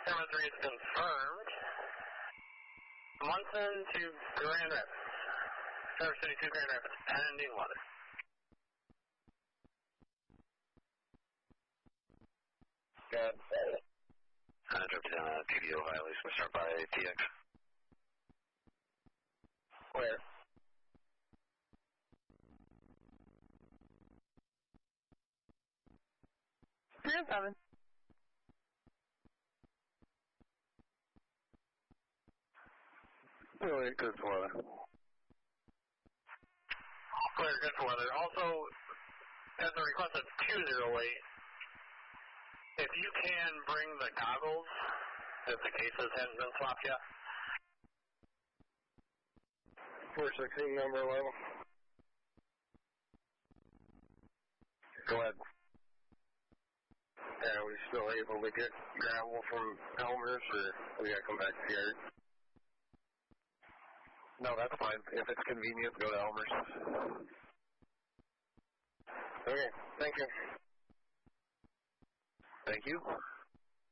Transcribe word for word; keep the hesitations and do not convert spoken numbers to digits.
seven three is confirmed. Munson to Grand Rapids. Traverse City to Grand Rapids, pending weather. Good. Uh, drop down uh, T D Ohio, Lisa. We'll start by T X. Where? Three oh seven. Really good for weather. Clear, good for weather. Also, as a request of two oh eight, if you can bring the goggles, if the cases haven't been swapped yet. four sixteen, number eleven. Go ahead. Yeah, are we still able to get gravel from Elmer's, or we gotta come back to the yard? No, that's fine. If it's convenient, go to Elmer's. Okay, thank you. Thank you.